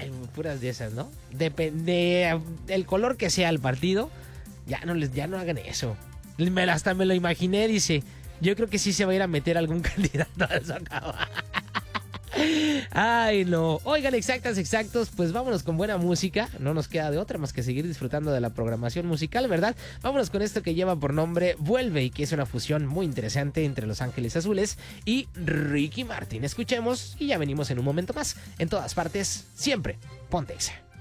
Ay, puras de esas, ¿no? Depende del color que sea el partido. Ya no hagan eso. Hasta me lo imaginé, dice. Yo creo que sí se va a ir a meter algún candidato al Zócalo. Ay, no. Oigan, exactos, pues vámonos con buena música. No nos queda de otra más que seguir disfrutando de la programación musical, ¿verdad? Vámonos con esto que lleva por nombre Vuelve y que es una fusión muy interesante entre Los Ángeles Azules y Ricky Martin. Escuchemos y ya venimos en un momento más. En todas partes, siempre, ponte Exa.